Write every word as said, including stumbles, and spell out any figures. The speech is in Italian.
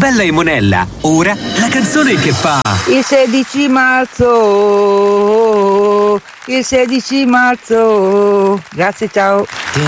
bella e Monella. Ora la canzone che fa Il sedici marzo, il sedici marzo. Grazie, ciao.